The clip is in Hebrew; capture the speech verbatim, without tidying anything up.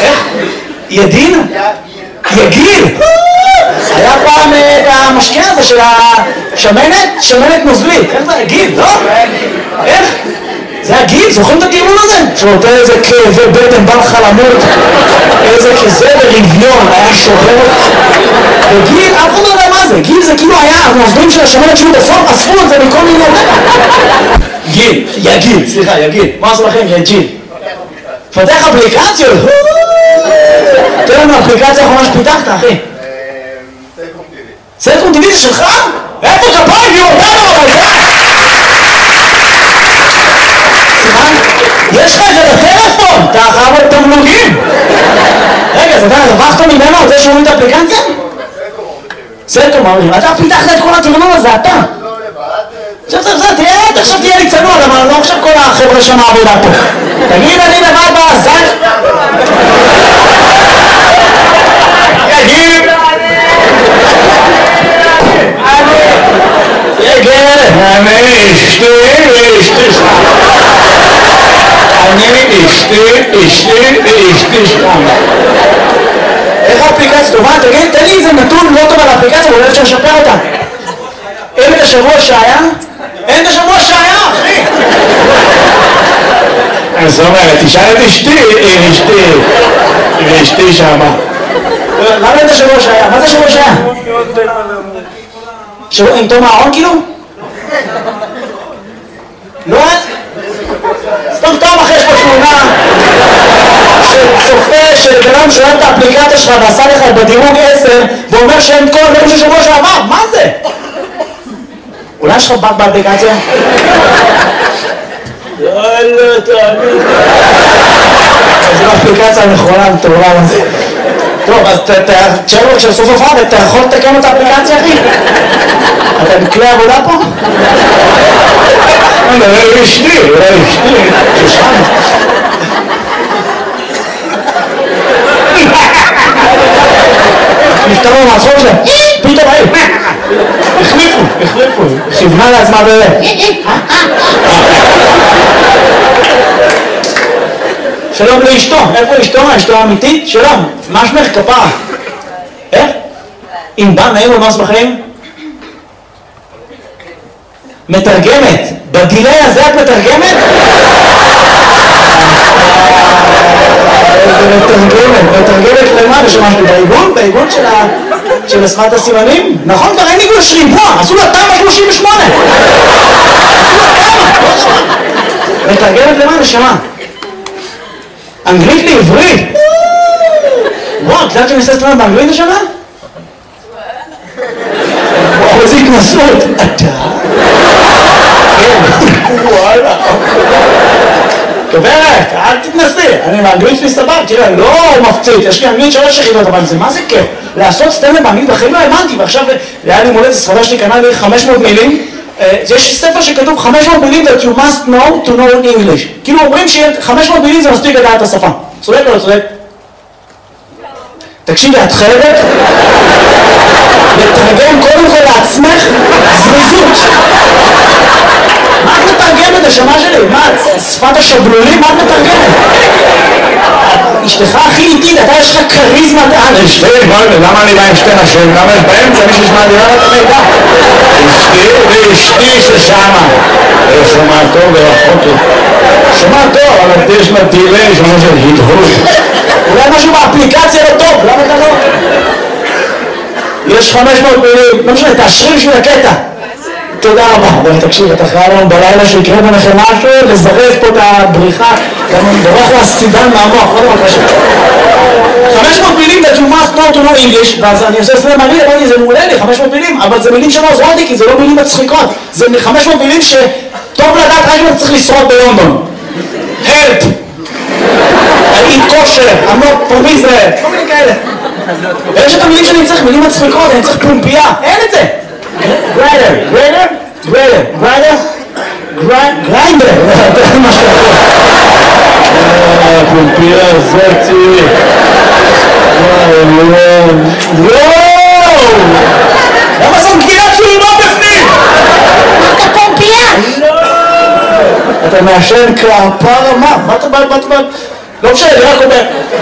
איך? ידין? יגיל! היה פעם את המשקיע הזה של השמנת, שמנת נוזלית. איך זה? גיל, לא? איך? זה הגיל, זוכרים את הטיעון הזה? שנותן איזה כאבי בטן, בא לך למות, איזה כזה ברביון, היה שובר אותך. וגיל, אף אחד לא יודע מה זה, גיל זה כאילו היה, הנוזלים של השמנת שהיו בסוף, אספו את זה מכל מיני... גיל, יגיל, סליחה, יגיל. מה עשו לכם? יגיל. פתח אפליקציות? תראה לנו אפליקציה האחרונה שפיתחת, אחי. סלקום טיווי. סלקום טיווי זה שלך? איפה כפיים? יהיו אותנו אבל זה? סליחה? יש לך את זה בטלפון, אתה חייב את תמלוגים. רגע, אז אתה הרווחת ממנו על זה שאומרים את האפליקציה? סלקום אומרים. אתה פיתחת את כל התמלוג הזה, אתה. לא לבד. עכשיו זה, זה, תהיה, עכשיו תהיה לי צנוע, אבל לא עכשיו כל החבר'ה שם העבודה פה. תגיד, אני לבד בעזן. יגיד! יגיד! אני אשתי, אשתי שם. אני אשתי, אשתי, אשתי שם. איך האפליקציה טובה? תגיד, תן לי איזה נתון לא טוב על האפליקציה, אבל אולי אפשר לשפר אותה. אין את השבוע שהיה? אין את השבוע שהיה, אחי! אז זאת אומרת, תשאל את אשתי, אשתי, ואשתי שמה. למה אין את השבוע שהיה? מה זה השבוע שהיה? שבוע עם תום הארון כאילו? לא? סתם סתם אחרי יש פה תמונה שצופה שבנם שואל את האפליקציה שלך ועשה לך בדירוג עשר ואומר שאין כל הדברים של שבוע שעבר, מה זה? אולי יש לך בת באפליקציה? לא, לא, תאמין. זו האפליקציה הנכונה, טובה לזה. טוב, אז תשאר לו כשסוף הופעה, אתה יכול לתקן את האפליקציה, אחי? אתה בכלי עבודה פה? לא, לא אשתי, לא אשתי, ששם. נפתרו מהצחוק שלהם, פתאום היי, החליפו, החליפו, כיוונה לעצמה בזה. שלום לאשתו, איפה אשתו? אשתו האמיתית? שלום, מה שמך כפרה? איך? אם בא נעים ומאס בחיים? מתרגמת, בדילי הזה את מתרגמת? איזה מתרגמת, מתרגמת למה? ושמשהו בעיגון? בעיגון של שפת הסימנים? נכון, כבר אין עיגון של ריבוע, עשו לה תמ"א שלושים ושמונה. מתרגמת למה? נשמה? אנגלית לעברית? וואו, את יודעת שאני עושה סטרנד באנגלית השנה? וואו, איזה התנסות. אתה? וואלה. גברת, אל תתנסי, אני באנגלית שלי סבבה, תראה, לא מפציץ, יש לי אנגלית שלוש יחידות, אבל זה מה זה כיף? לעשות סטנדאפ באנגלית בחיים לא האמנתי, ועכשיו היה לי מולדת, סחבה שלי קנה לי חמש מאות מילים, יש ספר שכתוב חמש מאות מילים that you must know to know English, כאילו אומרים ש-חמש מאות מילים זה מספיק לדעת את השפה, צודק או לא צודק? תקשיבי, את חייבת לתרגם קודם כל לעצמך זריזות. מה את מתרגמת השמה שלי? מה, שפת השבלולים? מה את מתרגמת? אשתך הכי איטית, אתה יש לך קריזמת על. אשתי, למה אני בא עם שתי נשים? למה יש באמצע מי שישמע לי? למה אתה מידע? אשתי ואשתי ששמה. שומע טוב ורחוק לי. שומע טוב, אבל יש לה דילי, שומע של הדהוד. אולי משהו באפליקציה לא טוב, למה אתה לא? יש חמש מאות מילים, לא משנה, תאשרי בשביל הקטע. תודה רבה. בואי תקשיב, אתה חייב לנו בלילה שיקרה ביניכם משהו, לזרז פה את הבריחה, גם אני בורח לסידן מהמוח, לא דבר קשה. חמש מאות מילים that you must know to know English, ואז אני עושה סלם מעניין, אמרתי, זה מעולה לי, חמש מאות מילים, אבל זה מילים שלא עוזרות לי, כי זה לא מילים מצחיקות. זה חמש מאות מילים שטוב לדעת רק אם אתה צריך לשרוד בלונדון. Help! I eat kosher, I'm not from Israel, כל מיני כאלה. ויש את המילים שאני צריך, מילים מצחיקות, אני צריך פומפייה, אין את זה. גריידר, גריידר, גריידר, גריידר, גריינדר, זה מה שאתה פומפייה זאתי. וואו! למה זאת גבינת שלי לא בפנים? אתה פומפייה? לא! אתה מעשן כפרה מה? מה אתה בא? לא משנה, אני רק אומר